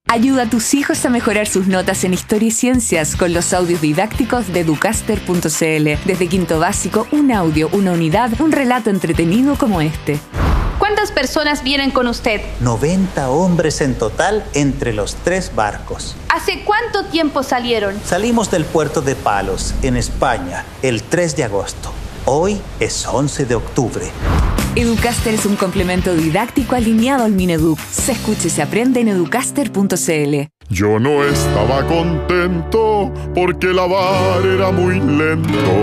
Ayuda a tus hijos a mejorar sus notas en Historia y Ciencias con los audios didácticos de Educaster.cl. Desde quinto básico, un audio, una unidad, un relato entretenido como este. ¿Cuántas personas vienen con usted? 90 hombres en total entre los 3 barcos. ¿Hace cuánto tiempo salieron? Salimos del puerto de Palos, en España, el 3 de agosto. Hoy es 11 de octubre. Educaster es un complemento didáctico alineado al Mineduc. Se escucha y se aprende en Educaster.cl. Yo no estaba contento porque lavar era muy lento.